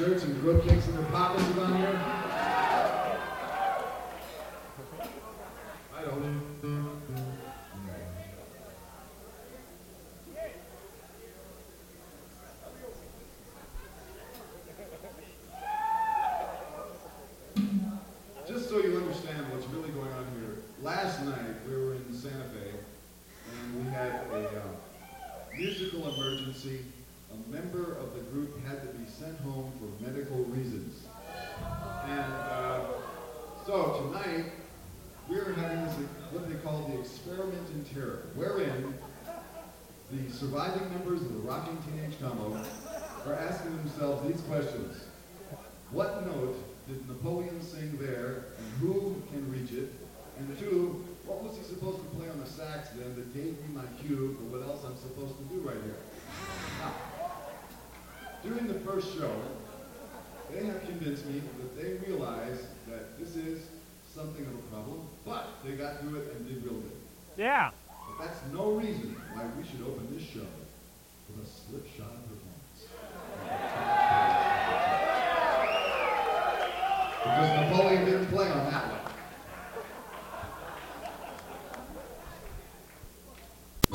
shirts and grub cakes in their pockets around here? I don't. Just so you understand what's really going on here, last night we were in Santa Fe and we had a musical emergency. A member of the group had to be sent home for medical reasons. And so tonight we're having this, what they call the experiment in terror, wherein the surviving members of the Rocking Teenage Combo are asking themselves these questions. What note did Napoleon sing there, and who can reach it? And two, what was he supposed to play on the sax then that gave me my cue for what else I'm supposed to do right here? Now, during the first show, they have convinced me that they realize that this is something of a problem, but they got through it and did real good. Yeah. But that's no reason why we should open this show with a slipshod performance. Because Napoleon didn't play on that one.